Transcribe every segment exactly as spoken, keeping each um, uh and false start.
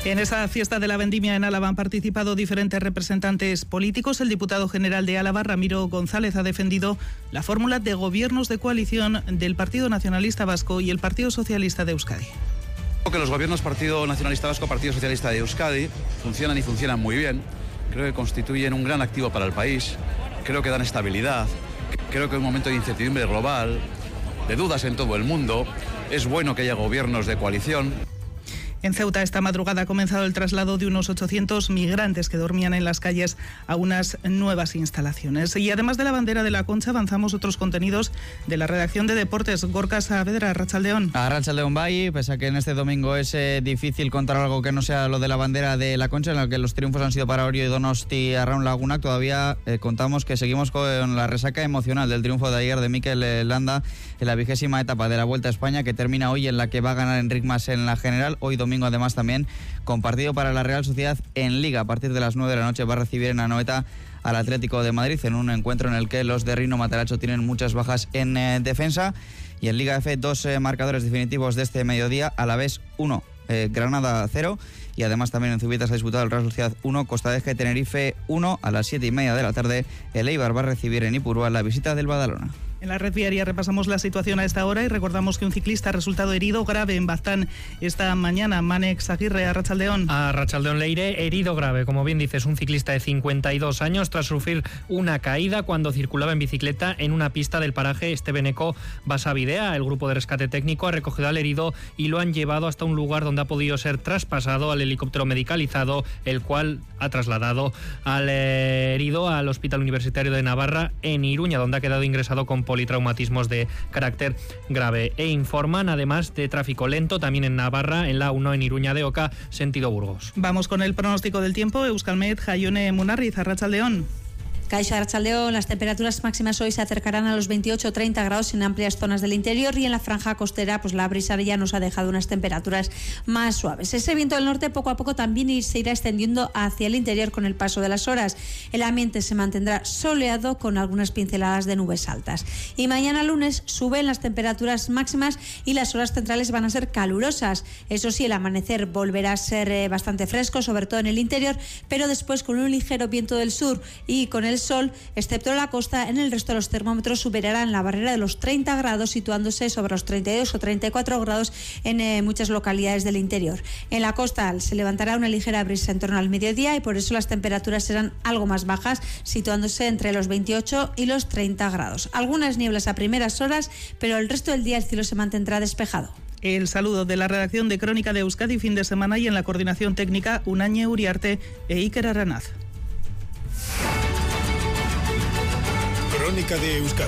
En esa fiesta de la vendimia en Álava han participado diferentes representantes políticos. El diputado general de Álava, Ramiro González, ha defendido la fórmula de gobiernos de coalición del Partido Nacionalista Vasco y el Partido Socialista de Euskadi. Creo que los gobiernos Partido Nacionalista Vasco, Partido Socialista de Euskadi funcionan y funcionan muy bien. Creo que constituyen un gran activo para el país. Creo que dan estabilidad. Creo que en un momento de incertidumbre global, de dudas en todo el mundo, es bueno que haya gobiernos de coalición. En Ceuta esta madrugada ha comenzado el traslado de unos ochocientos migrantes que dormían en las calles a unas nuevas instalaciones. Y además de la bandera de la Concha, avanzamos otros contenidos de la redacción de Deportes. Gorka Saavedra, Arratsaldeon. Arratsaldeon Bay, pese a que en este domingo es eh, difícil contar algo que no sea lo de la bandera de la Concha, en el que los triunfos han sido para Orio y Donosti Arraun Lagunak, todavía eh, contamos que seguimos con la resaca emocional del triunfo de ayer de Mikel Landa en la vigésima etapa de la Vuelta a España, que termina hoy, en la que va a ganar Enric Mas en la general. Hoy domingo además también con partido para la Real Sociedad en Liga. A partir de las nueve de la noche va a recibir en Anoeta al Atlético de Madrid, en un encuentro en el que los de Rino Mataracho tienen muchas bajas en eh, defensa. Y en Liga F, dos eh, marcadores definitivos de este mediodía: Alavés uno, eh, Granada cero. Y además también en Zubieta se ha disputado el Real Sociedad uno, Costa de Eje Tenerife uno. A las siete y media de la tarde el Eibar va a recibir en Ipurúa la visita del Badalona. En la red viaria repasamos la situación a esta hora y recordamos que un ciclista ha resultado herido grave en Baztán esta mañana. Manex Aguirre, Arratsaldeon. Arratsaldeon Leire, herido grave, como bien dices, un ciclista de cincuenta y dos años tras sufrir una caída cuando circulaba en bicicleta en una pista del paraje Estebeneco Basavidea. El grupo de rescate técnico ha recogido al herido y lo han llevado hasta un lugar donde ha podido ser traspasado al helicóptero medicalizado, el cual ha trasladado al herido al Hospital Universitario de Navarra en Iruña, donde ha quedado ingresado con politraumatismos de carácter grave. E informan además de tráfico lento también en Navarra, en la uno en Iruña de Oca, sentido Burgos. Vamos con el pronóstico del tiempo. Euskalmet, Jaione Munarriz, Arratsaldeon. Caixa Arratsaldeon, las temperaturas máximas hoy se acercarán a los veintiocho a treinta grados en amplias zonas del interior, y en la franja costera pues la brisa ya nos ha dejado unas temperaturas más suaves. Ese viento del norte poco a poco también se irá extendiendo hacia el interior con el paso de las horas. El ambiente se mantendrá soleado con algunas pinceladas de nubes altas. Y mañana lunes suben las temperaturas máximas y las horas centrales van a ser calurosas. Eso sí, el amanecer volverá a ser eh, bastante fresco, sobre todo en el interior, pero después con un ligero viento del sur y con el sol, excepto la costa, en el resto de los termómetros superarán la barrera de los treinta grados, situándose sobre los treinta y dos o treinta y cuatro grados en eh, muchas localidades del interior. En la costa se levantará una ligera brisa en torno al mediodía y por eso las temperaturas serán algo más bajas, situándose entre los veintiocho y los treinta grados. Algunas nieblas a primeras horas, pero el resto del día el cielo se mantendrá despejado. El saludo de la redacción de Crónica de Euskadi fin de semana, y en la coordinación técnica Unañe Uriarte e Iker Aranaz. Crónica de Euskadi.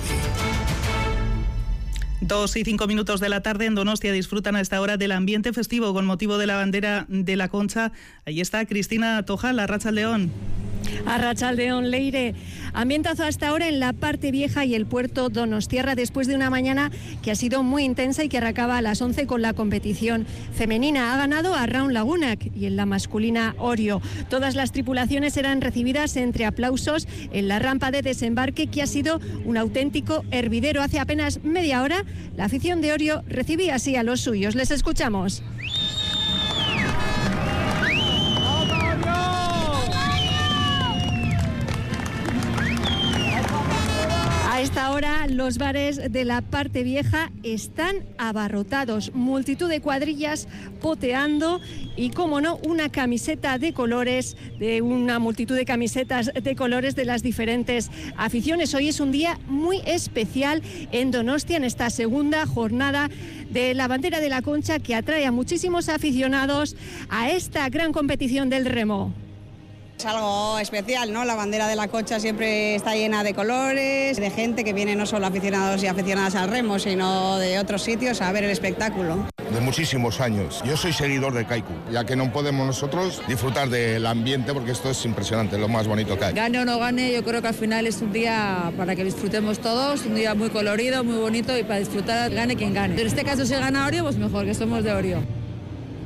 Dos y cinco minutos de la tarde en Donostia disfrutan a esta hora del ambiente festivo con motivo de la bandera de la Concha. Ahí está Cristina Tojal, Arratsaldeon. Arratsaldeon Leire, ambientazo hasta ahora en la parte vieja y el puerto Donostiarra, después de una mañana que ha sido muy intensa y que arrancaba a las once con la competición femenina. Ha ganado Arraun Lagunak y en la masculina Orio. Todas las tripulaciones eran recibidas entre aplausos en la rampa de desembarque, que ha sido un auténtico hervidero. Hace apenas media hora la afición de Orio recibía así a los suyos. Les escuchamos. A esta hora los bares de la parte vieja están abarrotados, multitud de cuadrillas poteando y, como no, una camiseta de colores, de una multitud de camisetas de colores de las diferentes aficiones. Hoy es un día muy especial en Donostia, en esta segunda jornada de la bandera de la Concha, que atrae a muchísimos aficionados a esta gran competición del remo. Es algo especial, ¿no? La bandera de la Concha siempre está llena de colores, de gente que viene no solo aficionados y aficionadas al remo, sino de otros sitios a ver el espectáculo. De muchísimos años. Yo soy seguidor de Kaiku, ya que no podemos nosotros disfrutar del ambiente, porque esto es impresionante, lo más bonito que hay. Gane o no gane, yo creo que al final es un día para que disfrutemos todos, un día muy colorido, muy bonito, y para disfrutar gane quien gane. En este caso, si gana Orio, pues mejor, que somos de Orio.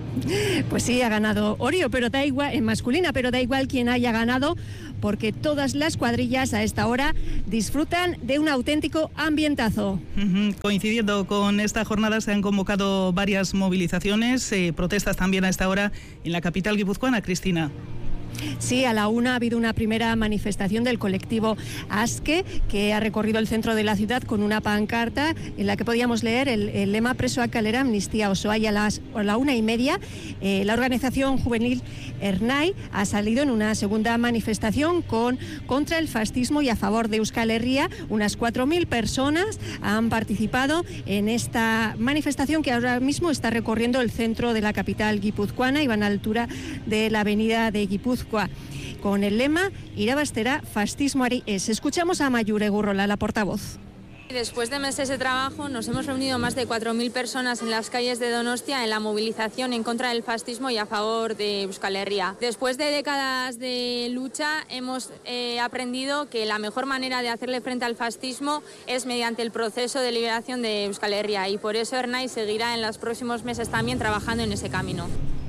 Pues sí, ha ganado Orio, pero da igual, en masculina, pero da igual quién haya ganado, porque todas las cuadrillas a esta hora disfrutan de un auténtico ambientazo. Uh-huh. Coincidiendo con esta jornada se han convocado varias movilizaciones, eh, protestas también a esta hora en la capital guipuzcoana, Cristina. Sí, a la una ha habido una primera manifestación del colectivo Aske, que ha recorrido el centro de la ciudad con una pancarta en la que podíamos leer el, el lema Presoak Kalera, Amnistía Osoa, y a, las, a la una y media eh, la organización juvenil Ernai ha salido en una segunda manifestación con, contra el fascismo y a favor de Euskal Herria. Unas cuatro mil personas han participado en esta manifestación que ahora mismo está recorriendo el centro de la capital guipuzcoana y van a la altura de la avenida de Guipúzcoa, con el lema Irabastera fascismoari ez. Escuchamos a Mayure Gurrola, la portavoz. Después de meses de trabajo nos hemos reunido más de cuatro mil personas en las calles de Donostia en la movilización en contra del fascismo y a favor de Euskal Herria. Después de décadas de lucha hemos eh, aprendido que la mejor manera de hacerle frente al fascismo es mediante el proceso de liberación de Euskal Herria, y por eso Ernai seguirá en los próximos meses también trabajando en ese camino.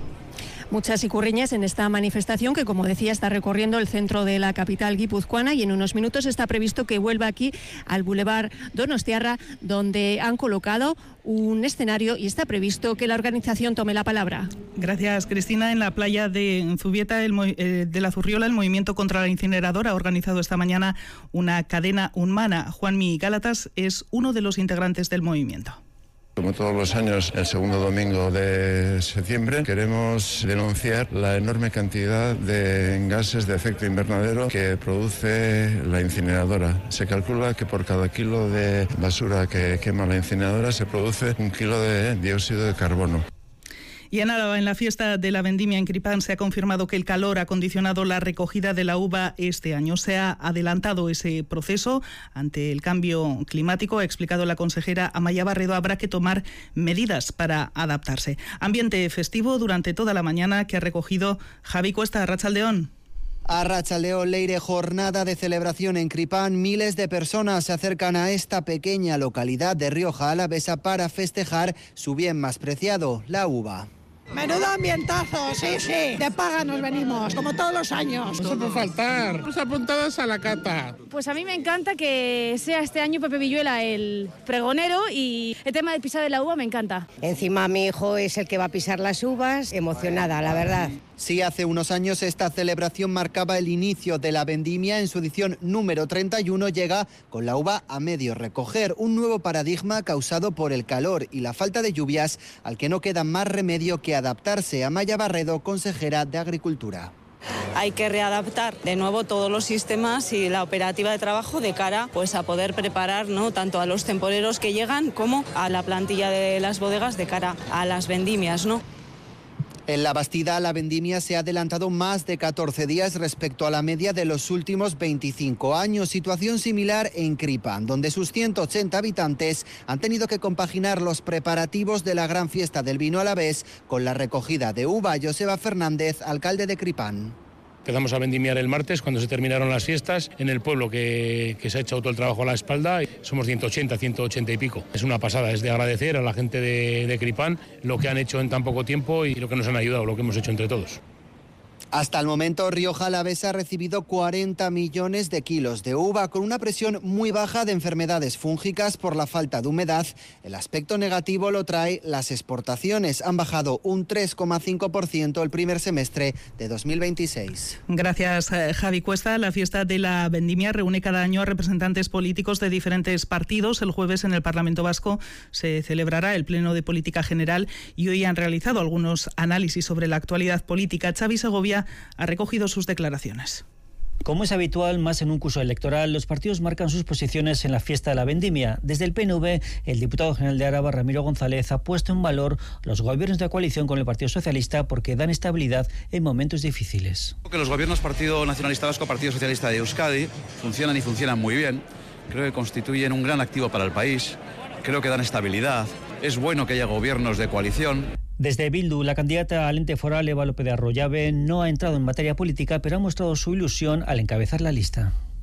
Muchas icurriñas en esta manifestación que, como decía, está recorriendo el centro de la capital guipuzcoana, y en unos minutos está previsto que vuelva aquí al Boulevard Donostiarra, donde han colocado un escenario y está previsto que la organización tome la palabra. Gracias, Cristina. En la playa de Zubieta el, eh, de la Zurriola, el Movimiento contra la Incineradora ha organizado esta mañana una cadena humana. Juanmi Gálatas es uno de los integrantes del movimiento. Como todos los años, el segundo domingo de septiembre, queremos denunciar la enorme cantidad de gases de efecto invernadero que produce la incineradora. Se calcula que por cada kilo de basura que quema la incineradora se produce un kilo de dióxido de carbono. Y en Álava, en la fiesta de la vendimia en Cripán, se ha confirmado que el calor ha condicionado la recogida de la uva este año. Se ha adelantado ese proceso ante el cambio climático. Ha explicado la consejera Amaia Barredo, habrá que tomar medidas para adaptarse. Ambiente festivo durante toda la mañana que ha recogido Javi Cuesta. Arratsaldeón. Arratsaldeón, Leire, jornada de celebración en Cripán. Miles de personas se acercan a esta pequeña localidad de Rioja Alavesa para festejar su bien más preciado, la uva. Menudo ambientazo, sí, sí. De paga nos venimos, como todos los años. No se puede faltar, pues apuntados a la cata. Pues a mí me encanta que sea este año Pepe Villuela el pregonero, y el tema de pisar de la uva me encanta. Encima mi hijo es el que va a pisar las uvas, emocionada, la verdad. Sí, hace unos años esta celebración marcaba el inicio de la vendimia. En su edición número treinta y uno llega con la uva a medio recoger, un nuevo paradigma causado por el calor y la falta de lluvias, al que no queda más remedio que adaptarse. Amaia Barredo, consejera de Agricultura. Hay que readaptar de nuevo todos los sistemas y la operativa de trabajo de cara pues a poder preparar, ¿no?, tanto a los temporeros que llegan como a la plantilla de las bodegas de cara a las vendimias, ¿no? En la Bastida, la vendimia se ha adelantado más de catorce días respecto a la media de los últimos veinticinco años. Situación similar en Cripán, donde sus ciento ochenta habitantes han tenido que compaginar los preparativos de la gran fiesta del vino alavés con la recogida de uva. Joseba Fernández, alcalde de Cripán. Empezamos a vendimiar el martes, cuando se terminaron las fiestas, en el pueblo que, que se ha hecho todo el trabajo a la espalda. Somos ciento ochenta, ciento ochenta y pico. Es una pasada, es de agradecer a la gente de, de Cripán lo que han hecho en tan poco tiempo y lo que nos han ayudado, lo que hemos hecho entre todos. Hasta el momento, Rioja Alavesa ha recibido cuarenta millones de kilos de uva, con una presión muy baja de enfermedades fúngicas por la falta de humedad. El aspecto negativo lo trae las exportaciones. Han bajado un tres coma cinco por ciento el primer semestre de dos mil veintiséis. Gracias, Javi Cuesta. La fiesta de la vendimia reúne cada año a representantes políticos de diferentes partidos. El jueves en el Parlamento Vasco se celebrará el Pleno de Política General y hoy han realizado algunos análisis sobre la actualidad política. Xavi Segovia ha recogido sus declaraciones. Como es habitual, más en un curso electoral, los partidos marcan sus posiciones en la fiesta de la vendimia. Desde el P N V, el diputado general de Álava, Ramiro González, ha puesto en valor los gobiernos de coalición con el Partido Socialista porque dan estabilidad en momentos difíciles. Que los gobiernos Partido Nacionalista Vasco, Partido Socialista de Euskadi funcionan y funcionan muy bien. Creo que constituyen un gran activo para el país. Creo que dan estabilidad. Es bueno que haya gobiernos de coalición. Desde Bildu, la candidata al ente foral Eva López de Arroyabe no ha entrado en materia política, pero ha mostrado su ilusión al encabezar la lista.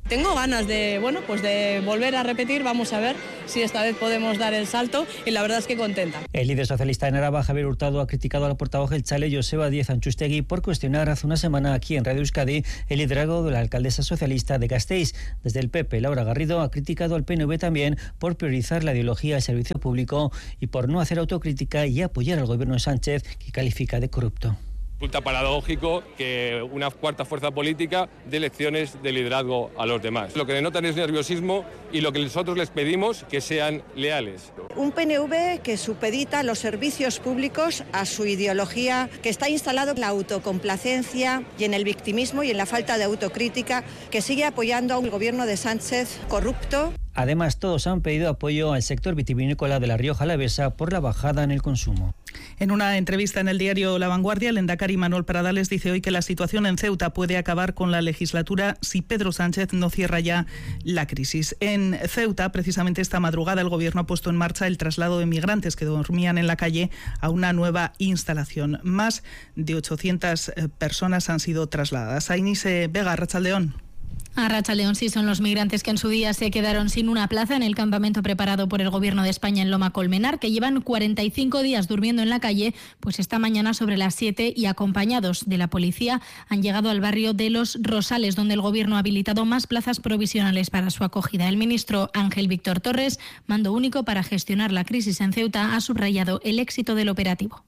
Tengo ganas de, bueno, pues de volver a repetir, vamos a ver si esta vez podemos dar el salto y la verdad es que contenta. El líder socialista en Araba, Javier Hurtado, ha criticado a la portavoz jeltzale Joseba Díez Antxustegui por cuestionar hace una semana aquí en Radio Euskadi el liderazgo de la alcaldesa socialista de Gasteiz. Desde el P P, Laura Garrido ha criticado al P N V también por priorizar la ideología del servicio público y por no hacer autocrítica y apoyar al gobierno de Sánchez, que califica de corrupto. Resulta paradójico que una cuarta fuerza política dé lecciones de liderazgo a los demás. Lo que denotan es nerviosismo y lo que nosotros les pedimos que sean leales. Un P N V que supedita los servicios públicos a su ideología, que está instalado en la autocomplacencia y en el victimismo y en la falta de autocrítica, que sigue apoyando a un gobierno de Sánchez corrupto. Además, todos han pedido apoyo al sector vitivinícola de La Rioja Alavesa por la bajada en el consumo. En una entrevista en el diario La Vanguardia, el endacari Manuel Pradales dice hoy que la situación en Ceuta puede acabar con la legislatura si Pedro Sánchez no cierra ya la crisis. En Ceuta, precisamente esta madrugada, el gobierno ha puesto en marcha el traslado de migrantes que dormían en la calle a una nueva instalación. Más de ochocientas personas han sido trasladadas. Ainise Vega, Arratsaldeón. Arratsaldeón, sí, son los migrantes que en su día se quedaron sin una plaza en el campamento preparado por el Gobierno de España en Loma Colmenar, que llevan cuarenta y cinco días durmiendo en la calle, pues esta mañana sobre las siete y acompañados de la policía han llegado al barrio de Los Rosales, donde el Gobierno ha habilitado más plazas provisionales para su acogida. El ministro Ángel Víctor Torres, mando único para gestionar la crisis en Ceuta, ha subrayado el éxito del operativo.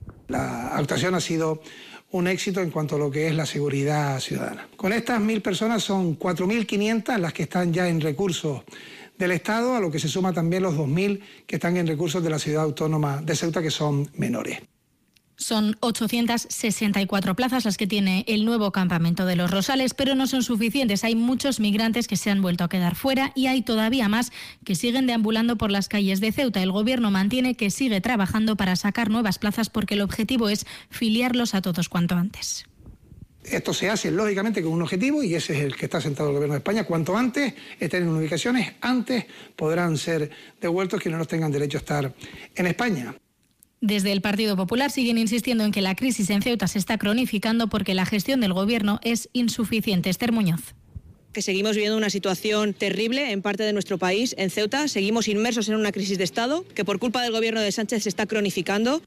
La actuación ha sido un éxito en cuanto a lo que es la seguridad ciudadana. Con estas mil personas son cuatro mil quinientas las que están ya en recursos del Estado, a lo que se suma también los dos mil que están en recursos de la ciudad autónoma de Ceuta, que son menores. Son ochocientas sesenta y cuatro plazas las que tiene el nuevo campamento de Los Rosales, pero no son suficientes. Hay muchos migrantes que se han vuelto a quedar fuera y hay todavía más que siguen deambulando por las calles de Ceuta. El Gobierno mantiene que sigue trabajando para sacar nuevas plazas porque el objetivo es filiarlos a todos cuanto antes. Esto se hace lógicamente con un objetivo y ese es el que está sentado el Gobierno de España. Cuanto antes estén en ubicaciones, antes podrán ser devueltos quienes no tengan derecho a estar en España. Desde el Partido Popular siguen insistiendo en que la crisis en Ceuta se está cronificando porque la gestión del Gobierno es insuficiente. Esther Muñoz. Que seguimos viviendo una situación terrible en parte de nuestro país, en Ceuta. Seguimos inmersos en una crisis de Estado que por culpa del Gobierno de Sánchez se está cronificando.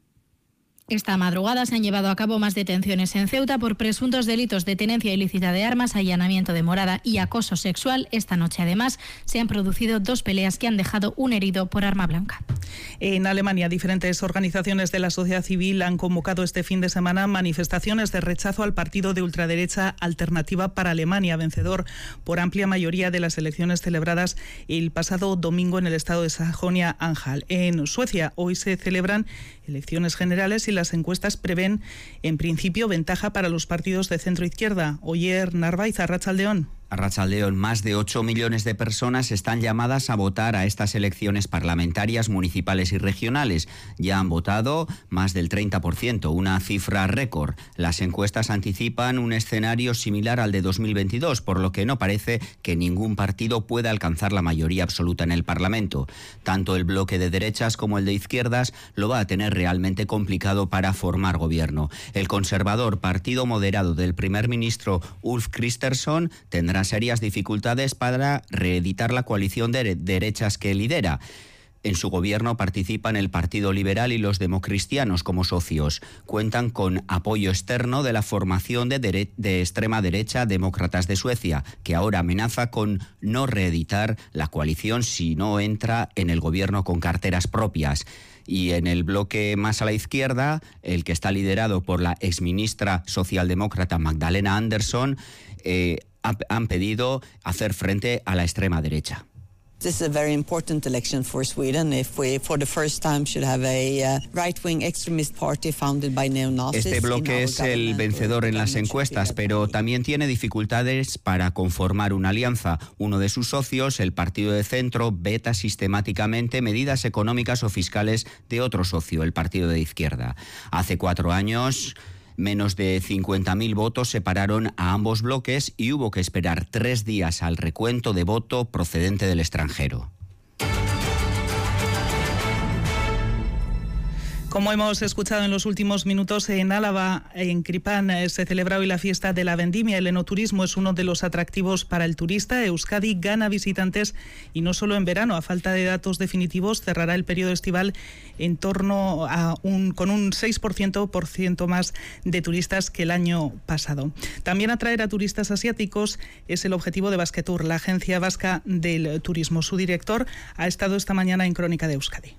Esta madrugada se han llevado a cabo más detenciones en Ceuta por presuntos delitos de tenencia ilícita de armas, allanamiento de morada y acoso sexual. Esta noche, además, se han producido dos peleas que han dejado un herido por arma blanca. En Alemania, diferentes organizaciones de la sociedad civil han convocado este fin de semana manifestaciones de rechazo al partido de ultraderecha Alternativa para Alemania, vencedor por amplia mayoría de las elecciones celebradas el pasado domingo en el estado de Sajonia-Anhalt. En Suecia, hoy se celebran elecciones generales y las encuestas prevén, en principio, ventaja para los partidos de centro-izquierda. Oyer Narváez, Arratsaldeón. Arratsaldeón, más de ocho millones de personas están llamadas a votar a estas elecciones parlamentarias, municipales y regionales. Ya han votado más del treinta por ciento, una cifra récord. Las encuestas anticipan un escenario similar al de dos mil veintidós, por lo que no parece que ningún partido pueda alcanzar la mayoría absoluta en el Parlamento. Tanto el bloque de derechas como el de izquierdas lo va a tener realmente complicado para formar gobierno. El conservador Partido Moderado del primer ministro Ulf Kristersson tendrá serias dificultades para reeditar la coalición de derechas que lidera. En su gobierno participan el Partido Liberal y los democristianos como socios. Cuentan con apoyo externo de la formación de, dere- de extrema derecha Demócratas de Suecia, que ahora amenaza con no reeditar la coalición si no entra en el gobierno con carteras propias. Y en el bloque más a la izquierda, el que está liderado por la exministra socialdemócrata Magdalena Andersson, eh, han pedido hacer frente a la extrema derecha. This is a very important election for Sweden if we for the first time should have a uh, right-wing extremist party founded by neo-Nazis. Este bloque es el vencedor en las encuestas, pero también tiene dificultades para conformar una alianza. Uno de sus socios, el Partido de Centro, veta sistemáticamente medidas económicas o fiscales de otro socio, el Partido de Izquierda. Hace cuatro años menos de cincuenta mil votos separaron a ambos bloques y hubo que esperar tres días al recuento de voto procedente del extranjero. Como hemos escuchado en los últimos minutos, en Álava, en Cripán, eh, se celebra hoy la fiesta de la vendimia. El enoturismo es uno de los atractivos para el turista. Euskadi gana visitantes y no solo en verano. A falta de datos definitivos, cerrará el periodo estival en torno a un con un seis por ciento, por ciento más de turistas que el año pasado. También atraer a turistas asiáticos es el objetivo de Basquetour, la agencia vasca del turismo. Su director ha estado esta mañana en Crónica de Euskadi.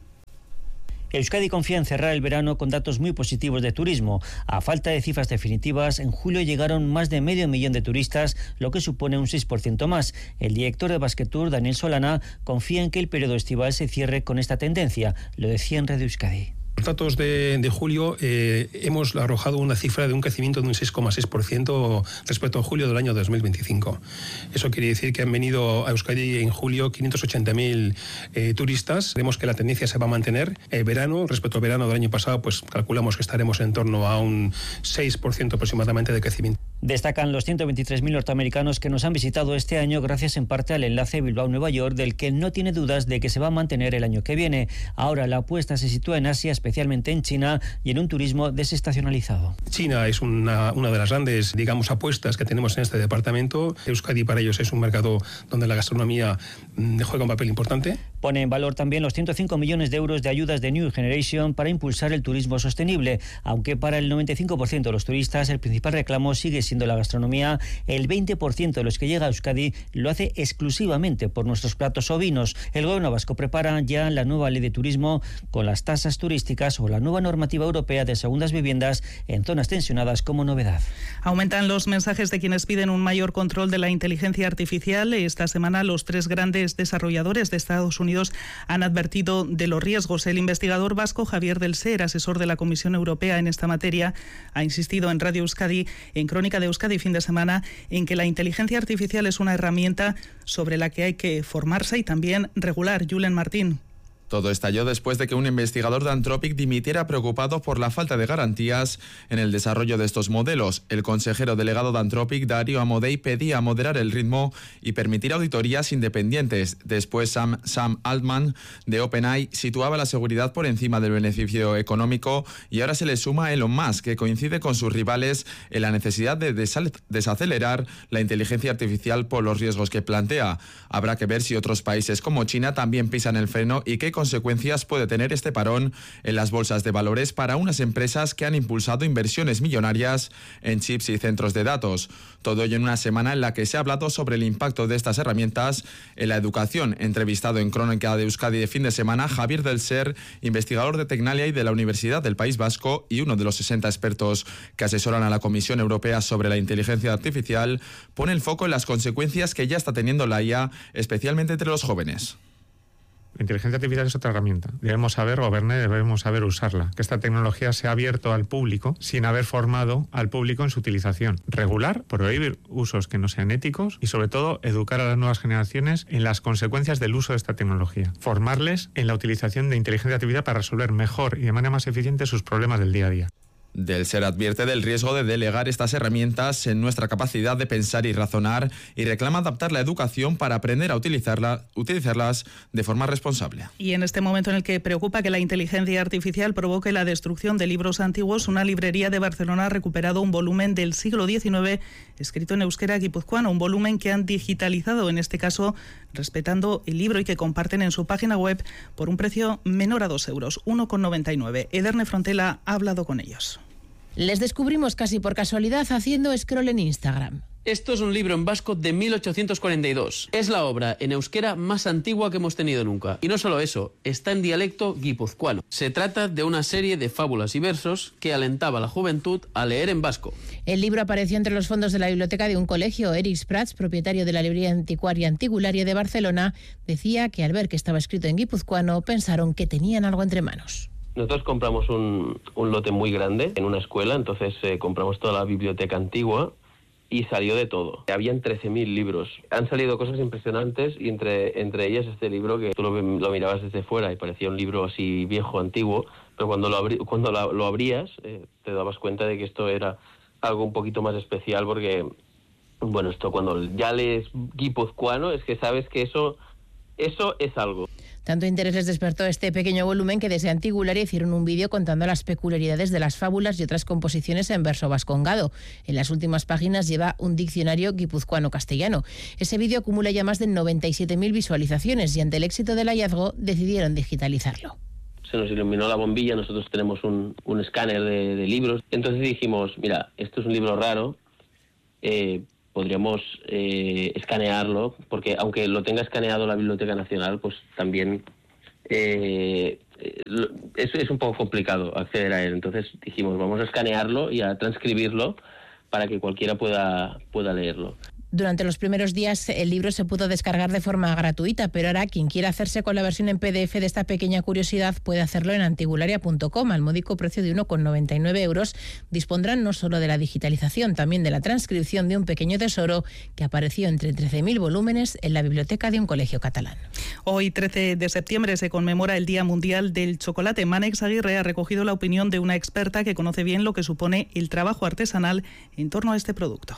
Euskadi confía en cerrar el verano con datos muy positivos de turismo. A falta de cifras definitivas, en julio llegaron más de medio millón de turistas, lo que supone un seis por ciento más. El director de Basquetour, Daniel Solana, confía en que el periodo estival se cierre con esta tendencia. Lo decía en Radio Euskadi. Los datos de, de julio eh, hemos arrojado una cifra de un crecimiento de un seis coma seis por ciento respecto a julio del año dos mil veinticinco. Eso quiere decir que han venido a Euskadi en julio quinientos ochenta mil eh, turistas. Vemos que la tendencia se va a mantener. El verano, respecto al verano del año pasado, pues calculamos que estaremos en torno a un seis por ciento aproximadamente de crecimiento. Destacan los ciento veintitrés mil norteamericanos que nos han visitado este año gracias en parte al enlace Bilbao-Nueva York, del que no tiene dudas de que se va a mantener el año que viene. Ahora la apuesta se sitúa en Asia, especialmente en China, y en un turismo desestacionalizado. China es una, una de las grandes, digamos, apuestas que tenemos en este departamento. Euskadi para ellos es un mercado donde la gastronomía juega un papel importante. Pone en valor también los ciento cinco millones de euros de ayudas de New Generation para impulsar el turismo sostenible. Aunque para el noventa y cinco por ciento de los turistas el principal reclamo sigue siendo la gastronomía, el veinte por ciento de los que llega a Euskadi lo hace exclusivamente por nuestros platos o vinos. El gobierno vasco prepara ya la nueva ley de turismo con las tasas turísticas o la nueva normativa europea de segundas viviendas en zonas tensionadas como novedad. Aumentan los mensajes de quienes piden un mayor control de la inteligencia artificial. Esta semana los tres grandes desarrolladores de Estados Unidos han advertido de los riesgos. El investigador vasco Javier del Ser, asesor de la Comisión Europea en esta materia, ha insistido en Radio Euskadi, en Crónica de Euskadi fin de semana, en que la inteligencia artificial es una herramienta sobre la que hay que formarse y también regular. Julen Martín. Todo estalló después de que un investigador de Anthropic dimitiera preocupado por la falta de garantías en el desarrollo de estos modelos. El consejero delegado de Anthropic, Dario Amodei, pedía moderar el ritmo y permitir auditorías independientes. Después, Sam, Sam Altman, de OpenAI, situaba la seguridad por encima del beneficio económico, y ahora se le suma Elon Musk, que coincide con sus rivales en la necesidad de desal- desacelerar la inteligencia artificial por los riesgos que plantea. Habrá que ver si otros países como China también pisan el freno y qué consecuencias puede tener este parón en las bolsas de valores para unas empresas que han impulsado inversiones millonarias en chips y centros de datos. Todo ello en una semana en la que se ha hablado sobre el impacto de estas herramientas en la educación. Entrevistado en Crónica de Euskadi de fin de semana, Javier del Ser, investigador de Tecnalia y de la Universidad del País Vasco y uno de los sesenta expertos que asesoran a la Comisión Europea sobre la inteligencia artificial, pone el foco en las consecuencias que ya está teniendo la I A, especialmente entre los jóvenes. La inteligencia artificial es otra herramienta. Debemos saber gobernar y debemos saber usarla. Que esta tecnología se ha abierto al público sin haber formado al público en su utilización. Regular, prohibir usos que no sean éticos y, sobre todo, educar a las nuevas generaciones en las consecuencias del uso de esta tecnología. Formarles en la utilización de inteligencia artificial para resolver mejor y de manera más eficiente sus problemas del día a día. Del Ser advierte del riesgo de delegar estas herramientas en nuestra capacidad de pensar y razonar y reclama adaptar la educación para aprender a utilizarla, utilizarlas de forma responsable. Y en este momento en el que preocupa que la inteligencia artificial provoque la destrucción de libros antiguos, una librería de Barcelona ha recuperado un volumen del siglo diecinueve escrito en euskera guipuzcoano, un volumen que han digitalizado, en este caso respetando el libro, y que comparten en su página web por un precio menor a dos euros, uno con noventa y nueve. Ederne Frontela ha hablado con ellos. Les descubrimos casi por casualidad haciendo scroll en Instagram. Esto es un libro en vasco de mil ochocientos cuarenta y dos. Es la obra en euskera más antigua que hemos tenido nunca. Y no solo eso, está en dialecto guipuzcoano. Se trata de una serie de fábulas y versos que alentaba a la juventud a leer en vasco. El libro apareció entre los fondos de la biblioteca de un colegio. Eric Prats, propietario de la librería anticuaria Antigularia de Barcelona, decía que al ver que estaba escrito en guipuzcoano pensaron que tenían algo entre manos. Nosotros compramos un, un lote muy grande en una escuela, entonces eh, compramos toda la biblioteca antigua y salió de todo. Habían trece mil libros. Han salido cosas impresionantes y entre, entre ellas este libro que tú lo, lo mirabas desde fuera y parecía un libro así viejo, antiguo, pero cuando lo, abri, cuando lo, lo abrías eh, te dabas cuenta de que esto era algo un poquito más especial porque, bueno, esto cuando ya lees guipuzcoano es que sabes que eso, eso es algo. Tanto interés les despertó este pequeño volumen que desde Antigularia hicieron un vídeo contando las peculiaridades de las fábulas y otras composiciones en verso vascongado. En las últimas páginas lleva un diccionario guipuzcoano-castellano. Ese vídeo acumula ya más de noventa y siete mil visualizaciones y ante el éxito del hallazgo decidieron digitalizarlo. Se nos iluminó la bombilla, nosotros tenemos un, un escáner de, de libros, entonces dijimos, mira, esto es un libro raro, eh, podríamos eh, escanearlo, porque aunque lo tenga escaneado la Biblioteca Nacional, pues también eh, es, es un poco complicado acceder a él. Entonces dijimos, vamos a escanearlo y a transcribirlo para que cualquiera pueda, pueda leerlo. Durante los primeros días el libro se pudo descargar de forma gratuita, pero ahora quien quiera hacerse con la versión en P D F de esta pequeña curiosidad puede hacerlo en antigularia punto com al módico precio de uno con noventa y nueve euros. Dispondrán no solo de la digitalización, también de la transcripción de un pequeño tesoro que apareció entre trece mil volúmenes en la biblioteca de un colegio catalán. Hoy, trece de septiembre, se conmemora el Día Mundial del Chocolate. Manex Aguirre ha recogido la opinión de una experta que conoce bien lo que supone el trabajo artesanal en torno a este producto.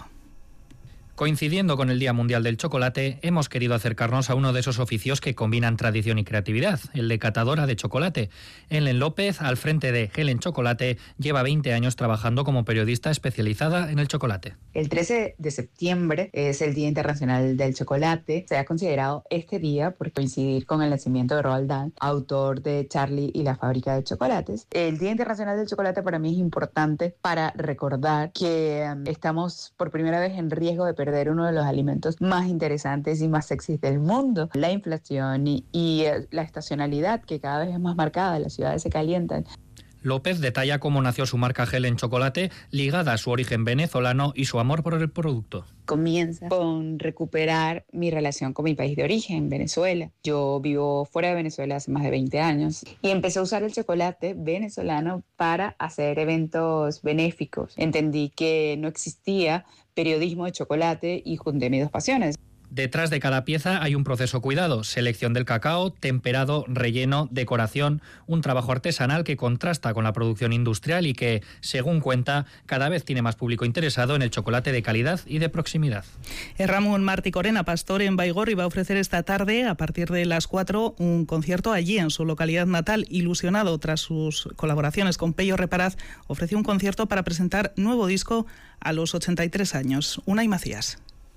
Coincidiendo con el Día Mundial del Chocolate, hemos querido acercarnos a uno de esos oficios que combinan tradición y creatividad, el de catadora de chocolate. Ellen López, al frente de Helen Chocolate, lleva veinte años trabajando como periodista especializada en el chocolate. El trece de septiembre es el Día Internacional del Chocolate. Se ha considerado este día por coincidir con el nacimiento de Roald Dahl, autor de Charlie y la fábrica de chocolates. El Día Internacional del Chocolate para mí es importante para recordar que um, estamos por primera vez en riesgo de perder uno de los alimentos más interesantes y más sexys del mundo. La inflación y, y la estacionalidad que cada vez es más marcada, las ciudades se calientan. López detalla cómo nació su marca Helen Chocolate, ligada a su origen venezolano y su amor por el producto. Comienza con recuperar mi relación con mi país de origen, Venezuela. Yo vivo fuera de Venezuela hace más de veinte años y empecé a usar el chocolate venezolano para hacer eventos benéficos. Entendí que no existía periodismo de chocolate y junté mis dos pasiones. Detrás de cada pieza hay un proceso cuidado, selección del cacao, temperado, relleno, decoración, un trabajo artesanal que contrasta con la producción industrial y que, según cuenta, cada vez tiene más público interesado en el chocolate de calidad y de proximidad. Ramón Martí Corena, pastor en Baigorri, va a ofrecer esta tarde, a partir de las cuatro, un concierto allí en su localidad natal. Ilusionado tras sus colaboraciones con Pello Reparaz, ofreció un concierto para presentar nuevo disco a los ochenta y tres años. Unai Macías.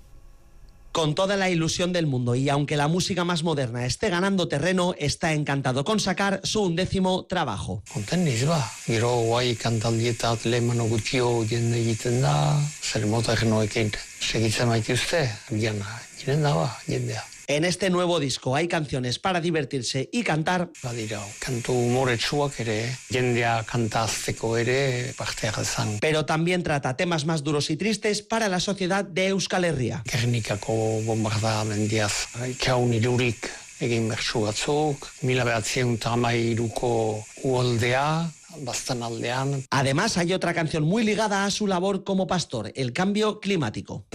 Con toda la ilusión del mundo y aunque la música más moderna esté ganando terreno, está encantado con sacar su undécimo trabajo. En este nuevo disco hay canciones para divertirse y cantar, pero también trata temas más duros y tristes para la sociedad de Euskal Herria. Además, hay otra canción muy ligada a su labor como pastor, el cambio climático.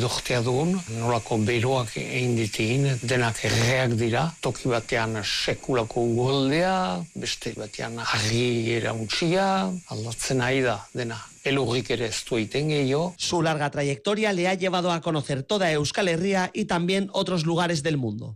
Su larga trayectoria le ha llevado a conocer toda Euskal Herria y también otros lugares del mundo.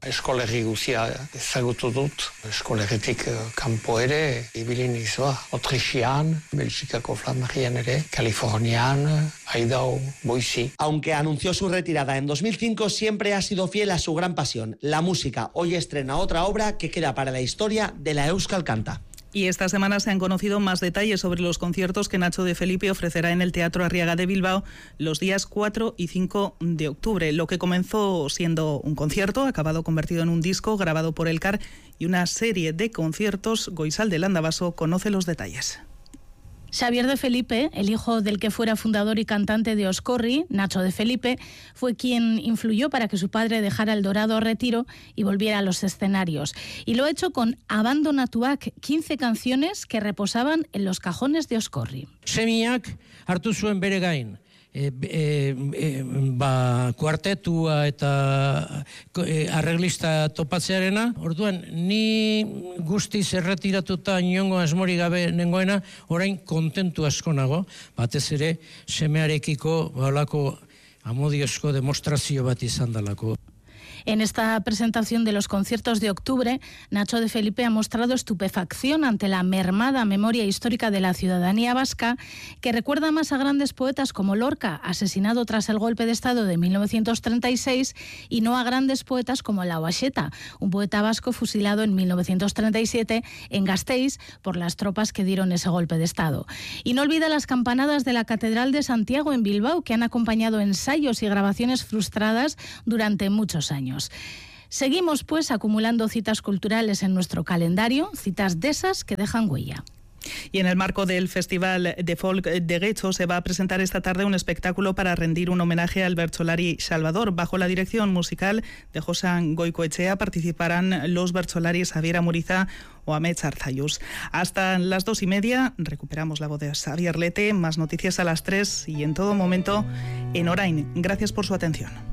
Aunque anunció su retirada en dos mil cinco, siempre ha sido fiel a su gran pasión, la música. Hoy estrena otra obra que queda para la historia de la Euskal Canta. Y esta semana se han conocido más detalles sobre los conciertos que Nacho de Felipe ofrecerá en el Teatro Arriaga de Bilbao los días cuatro y cinco de octubre. Lo que comenzó siendo un concierto, acabado convertido en un disco grabado por Elkar y una serie de conciertos. Goizal de Landavaso conoce los detalles. Xavier de Felipe, el hijo del que fuera fundador y cantante de Oscorri, Nacho de Felipe, fue quien influyó para que su padre dejara el dorado retiro y volviera a los escenarios. Y lo ha hecho con Abandonatuak, quince canciones que reposaban en los cajones de Oscorri. Semiak hartu zuen bere gain. E, e, e, ba, kuartetua eta e, arreglista topatzearena. Orduan, ni guztiz erretiratuta inongo asmori gabe nengoena, orain kontentu asko nago, batez ere semearekiko balako amodiozko demostrazio bat izan dalako. En esta presentación de los conciertos de octubre, Nacho de Felipe ha mostrado estupefacción ante la mermada memoria histórica de la ciudadanía vasca, que recuerda más a grandes poetas como Lorca, asesinado tras el golpe de Estado de mil novecientos treinta y seis, y no a grandes poetas como Lauaxeta, un poeta vasco fusilado en mil novecientos treinta y siete en Gasteiz por las tropas que dieron ese golpe de Estado. Y no olvida las campanadas de la Catedral de Santiago en Bilbao, que han acompañado ensayos y grabaciones frustradas durante muchos años. Seguimos, pues, acumulando citas culturales en nuestro calendario, citas de esas que dejan huella. Y en el marco del Festival de Folk de Guecho se va a presentar esta tarde un espectáculo para rendir un homenaje al bertsolari Salvador. Bajo la dirección musical de Josan Goicoechea participarán los bertsolaris Javier Amuriza o Amets Arzayus. Hasta las dos y media recuperamos la voz de Xavier Lete, más noticias a las tres y en todo momento en Orain. Gracias por su atención.